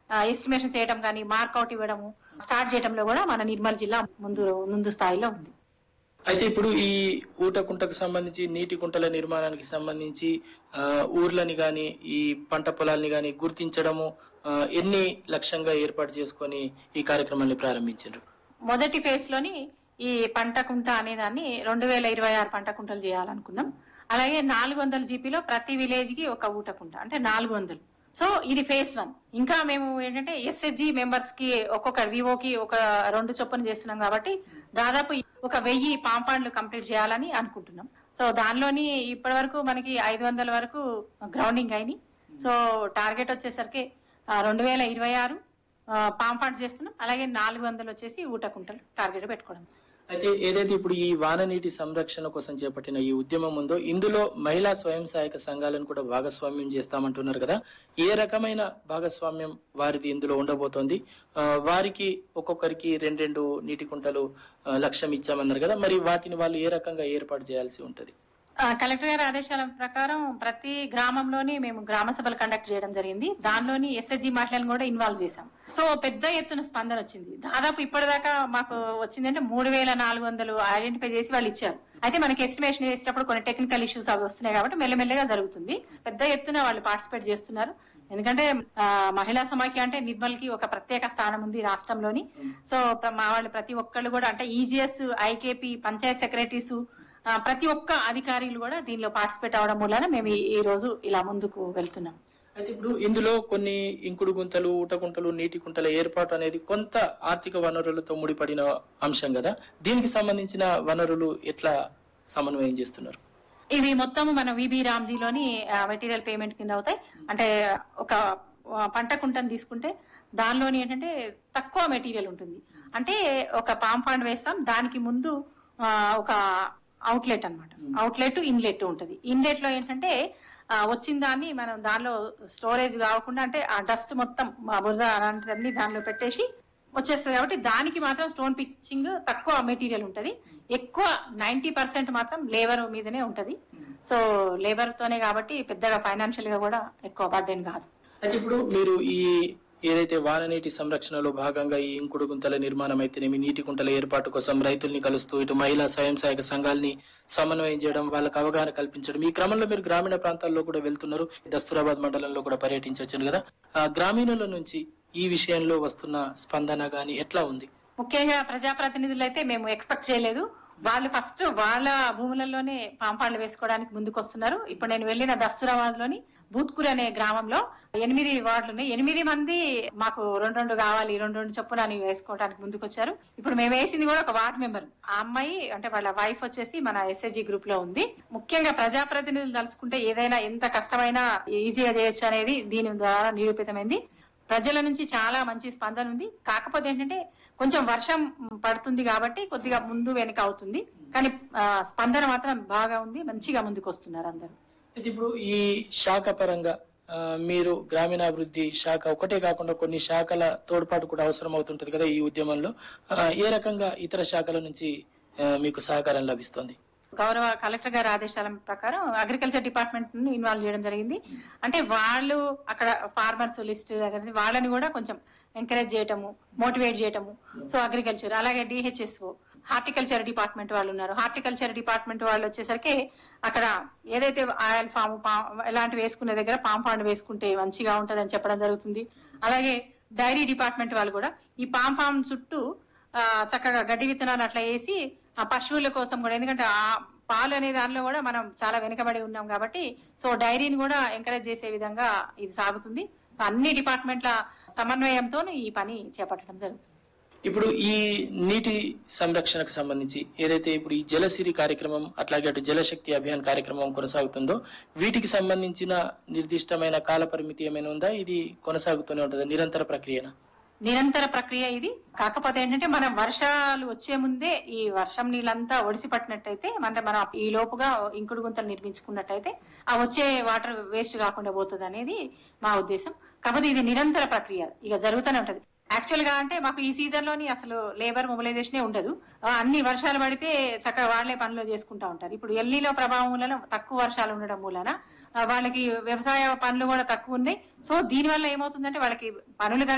Estimation చేయడం కానీ మార్కౌట్ ఇవ్వడము స్టార్ట్ చేయడంలో కూడా మన నిర్మల్ జిల్లా ముందు స్థాయిలో ఉంది. అయితే ఇప్పుడు ఈ ఊట కుంటకు సంబంధించి నీటి కుంటల నిర్మాణానికి సంబంధించి ఊర్లని గాని ఈ పంట పొలాల్ని గాని గుర్తించడము ఎన్ని లక్ష్యంగా ఏర్పాటు చేసుకొని ఈ కార్యక్రమాన్ని ప్రారంభించారు? మొదటి ఫేజ్ లోని ఈ పంట కుంట అనే దాన్ని 2026 పంట కుంటలు చేయాలనుకున్నాం. అలాగే 400 జీపీలో ప్రతి విలేజ్ కి ఒక ఊట కుంట అంటే 400. సో ఇది ఫేజ్ 1. ఇంకా మేము ఏంటంటే ఎస్హెచ్జి మెంబర్స్ కి ఒక్కొక్క వివోకి ఒక 2 చొప్పున చేస్తున్నాం కాబట్టి దాదాపు ఒక 1000 పాంపాండ్లు కంప్లీట్ చేయాలని అనుకుంటున్నాం. సో దానిలోని ఇప్పటి వరకు మనకి 500 వరకు గ్రౌండింగ్ అయినాయి. సో టార్గెట్ వచ్చేసరికి 2026 పాంపాండ్ చేస్తున్నాం. అలాగే 400 వచ్చేసి ఊట కుంటలు టార్గెట్ పెట్టుకోవడం. అయితే ఏదైతే ఇప్పుడు ఈ వాన నీటి సంరక్షణ కోసం చేపట్టిన ఈ ఉద్యమం ఉందో ఇందులో మహిళా స్వయం సహాయక సంఘాలను కూడా భాగస్వామ్యం చేస్తామంటున్నారు కదా, ఏ రకమైన భాగస్వామ్యం వారిది ఇందులో ఉండబోతోంది? వారికి ఒక్కొక్కరికి 2 నీటి కుంటలు లక్ష్యం ఇచ్చామన్నారు కదా, మరి వాటిని వాళ్ళు ఏ రకంగా ఏర్పాటు చేయాల్సి ఉంటది? కలెక్టర్ గారి ఆదేశాల ప్రకారం ప్రతి గ్రామంలోని మేము గ్రామ సభలు కండక్ట్ చేయడం జరిగింది. దానిలోని ఎస్హెచ్జి మహిళలను కూడా ఇన్వాల్వ్ చేశాం. సో పెద్ద ఎత్తున స్పందన వచ్చింది. దాదాపు ఇప్పటిదాకా మాకు వచ్చిందంటే 3400 ఐడెంటిఫై చేసి వాళ్ళు ఇచ్చారు. అయితే మనకి ఎస్టిమేషన్ చేసేటప్పుడు కొన్ని టెక్నికల్ ఇష్యూస్ అవి వస్తున్నాయి కాబట్టి మెల్లమెల్లగా జరుగుతుంది. పెద్ద ఎత్తున వాళ్ళు పార్టిసిపేట్ చేస్తున్నారు. ఎందుకంటే మహిళా సమాఖ్య అంటే నిర్మల్ కి ఒక ప్రత్యేక స్థానం ఉంది రాష్ట్రంలోని. సో మా వాళ్ళు ప్రతి ఒక్కళ్ళు కూడా అంటే ఈజీఎస్, ఐకేపీ, పంచాయత్ సెక్రటరీస్, ప్రతి ఒక్క అధికారులు కూడా దీనిలో పార్టిసిపేట్ అవడం వలన మేము ఈ రోజు ఇలా ముందుకు వెళ్తున్నాం. అయితే ఇప్పుడు ఇందులో కొన్ని ఇంకుడు గుంతలు, ఊట కుంటలు, నీటి కుంటల ఏర్పాటు అనేది కొంత ఆర్థిక వనరులతో ముడిపడిన అంశం కదా, దీనికి సంబంధించిన వనరులు ఎట్లా సమన్వయం చేస్తున్నారు? ఇవి మొత్తం మన విబి రామ్జీలోని మెటీరియల్ పేమెంట్ కింద అవుతాయి. అంటే ఒక పంట కుంటను తీసుకుంటే దానిలోని ఏంటంటే తక్కువ మెటీరియల్ ఉంటుంది. అంటే ఒక పాంపాండ్ వేస్తాం, దానికి ముందు ఒక అవుట్లెట్ అన్నమాట. అవుట్లెట్, ఇన్లెట్ ఉంటది. ఇన్లెట్ లో ఏంటంటే వచ్చిన దాన్ని మనం దానిలో స్టోరేజ్ కాకుండా అంటే ఆ డస్ట్ మొత్తం బురద అలాంటివన్నీ దానిలో పెట్టేసి వచ్చేస్తుంది కాబట్టి దానికి మాత్రం స్టోన్ పిచ్చింగ్ తక్కువ మెటీరియల్ ఉంటది. ఎక్కువ 90% మాత్రం లేబర్ మీదనే ఉంటది. సో లేబర్ తోనే కాబట్టి పెద్దగా ఫైనాన్షియల్ గా కూడా ఎక్కువ బర్డెన్ కాదు. అయితే ఇప్పుడు మీరు ఈ ఏదైతే వాన నీటి సంరక్షణలో భాగంగా ఈ ఇంకుడు గుంతల నిర్మాణం అయితేనేమి, నీటి కుంటల ఏర్పాటు కోసం రైతుల్ని కలుస్తూ ఇటు మహిళా స్వయం సహాయక సంఘాలని సమన్వయం చేయడం, వాళ్ళకి అవగాహన కల్పించడం, ఈ క్రమంలో మీరు గ్రామీణ ప్రాంతాల్లో కూడా వెళ్తున్నారు. దస్తూరాబాద్ మండలంలో కూడా పర్యటించొచ్చారు కదా, గ్రామీణుల నుంచి ఈ విషయంలో వస్తున్న స్పందన గాని ఎట్లా ఉంది? ముఖ్యంగా ప్రజాప్రతినిధులు అయితే మేము ఎక్స్పెక్ట్ చేయలేదు. వాళ్ళు ఫస్ట్ వాళ్ళ భూములలోనే పాంపాళ్ళు వేసుకోవడానికి ముందుకు వస్తున్నారు. ఇప్పుడు నేను వెళ్ళిన దస్తూరాబాద్ లోని బూత్కూర్ అనే గ్రామంలో 8 వార్డులు ఉన్నాయి. 8 మంది మాకు 2 కావాలి, 2 చొప్పున అని వేసుకోవడానికి ముందుకు వచ్చారు. ఇప్పుడు మేము వేసింది కూడా ఒక వార్డు మెంబర్. ఆ అమ్మాయి అంటే వాళ్ళ వైఫ్ వచ్చేసి మన ఎస్హెచ్జి గ్రూప్ లో ఉంది. ముఖ్యంగా ప్రజాప్రతినిధులు తలుసుకుంటే ఏదైనా ఎంత కష్టమైనా ఈజీగా చేయొచ్చు అనేది దీని ద్వారా నిరూపితమైంది. ప్రజల నుంచి చాలా మంచి స్పందన ఉంది. కాకపోతే ఏంటంటే కొంచెం వర్షం పడుతుంది కాబట్టి కొద్దిగా ముందు వెనక అవుతుంది, కానీ స్పందన మాత్రం బాగా ఉంది. మంచిగా ముందుకు వస్తున్నారు అందరూ. ఇప్పుడు ఈ శాఖ పరంగా మీరు గ్రామీణాభివృద్ధి శాఖ ఒకటే కాకుండా కొన్ని శాఖల తోడ్పాటు కూడా అవసరం అవుతుంటది కదా ఈ ఉద్యమంలో, ఏ రకంగా ఇతర శాఖల నుంచి మీకు సహకారం లభిస్తుంది? గౌరవ కలెక్టర్ గారి ఆదేశాల ప్రకారం అగ్రికల్చర్ డిపార్ట్మెంట్ ను ఇన్వాల్వ్ చేయడం జరిగింది. అంటే వాళ్ళు అక్కడ ఫార్మర్స్ లిస్ట్ దగ్గర వాళ్ళని కూడా కొంచెం ఎంకరేజ్ చేయటము, మోటివేట్ చేయటము. సో అగ్రికల్చర్, అలాగే డిహెచ్ఎస్ఓ, హార్టికల్చర్ డిపార్ట్మెంట్ వాళ్ళు ఉన్నారు. హార్టికల్చర్ డిపార్ట్మెంట్ వాళ్ళు వచ్చేసరికి అక్కడ ఏదైతే ఆయిల్ ఫామ్ ఇలాంటివి వేసుకునే దగ్గర పాంపాండ్ వేసుకుంటే మంచిగా ఉంటది అని చెప్పడం జరుగుతుంది. అలాగే డైరీ డిపార్ట్మెంట్ వాళ్ళు కూడా ఈ పాంపాండ్ చుట్టూ చక్కగా గడ్డి విత్తనాలు అట్లా వేసి ఆ పశువుల కోసం కూడా, ఎందుకంటే ఆ పాలు అనే దానిలో కూడా మనం చాలా వెనుకబడి ఉన్నాం కాబట్టి సో డైరీని కూడా ఎంకరేజ్ చేసే విధంగా ఇది సాగుతుంది. అన్ని డిపార్ట్మెంట్ల సమన్వయంతో ఈ పని చేపట్టడం జరుగుతుంది. ఇప్పుడు ఈ నీటి సంరక్షణకు సంబంధించి ఏదైతే ఇప్పుడు ఈ జలసిరి కార్యక్రమం అట్లాగే అటు జలశక్తి అభియాన్ కార్యక్రమం కొనసాగుతుందో వీటికి సంబంధించిన నిర్దిష్టమైన కాల పరిమితి ఏమైనా ఉందా? ఇది కొనసాగుతూనే ఉంటుందా? నిరంతర ప్రక్రియనా? నిరంతర ప్రక్రియ ఇది. కాకపోతే ఏంటంటే మనం వర్షాలు వచ్చే ముందే ఈ వర్షం నీళ్ళంతా ఒడిసి పట్టినట్టయితే అంటే మనం ఈ లోపుగా ఇంకుడు గుంతలు నిర్మించుకున్నట్టయితే ఆ వచ్చే వాటర్ వేస్ట్ కాకుండా పోతుంది అనేది మా ఉద్దేశం. కాకపోతే ఇది నిరంతర ప్రక్రియ ఇక జరుగుతూనే ఉంటది. యాక్చువల్ గా అంటే మాకు ఈ సీజన్ లోని అసలు లేబర్ మొబిలైజేషన్ ఉండదు. అన్ని వర్షాలు పడితే చక్కగా వాళ్లే పనులు చేసుకుంటా ఉంటారు. ఇప్పుడు ఎల్నీలో ప్రభావం వలన తక్కువ వర్షాలు ఉండడం మూలన వాళ్ళకి వ్యవసాయ పనులు కూడా తక్కువ ఉన్నాయి. సో దీని వల్ల ఏమవుతుందంటే వాళ్ళకి పనులు